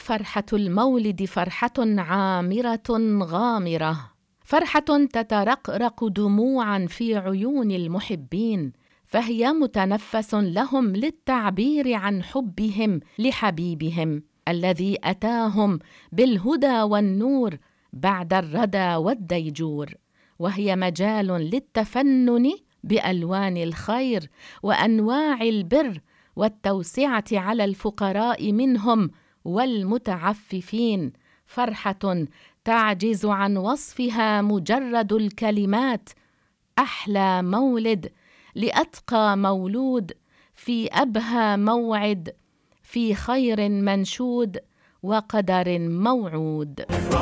فرحة المولد فرحة عامرة غامرة، فرحة تترقرق دموعا في عيون المحبين، فهي متنفس لهم للتعبير عن حبهم لحبيبهم الذي أتاهم بالهدى والنور بعد الردى والديجور، وهي مجال للتفنن بألوان الخير وأنواع البر والتوسعة على الفقراء منهم والمتعففين، فرحة تعجز عن وصفها مجرد الكلمات. أحلى مولد لأتقى مولود، في أبهى موعد، في خير منشود وقدر موعود.